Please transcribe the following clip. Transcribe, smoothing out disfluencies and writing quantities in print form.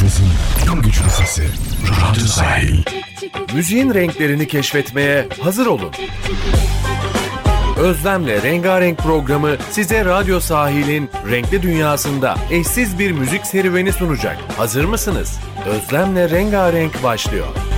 Nefesin en güçlü sesi. Radyo Sahil. Müziğin renklerini keşfetmeye hazır olun. Özlem'le Rengarenk programı size Radyo Sahil'in renkli dünyasında eşsiz bir müzik serüveni sunacak. Hazır mısınız? Özlem'le Rengarenk başlıyor.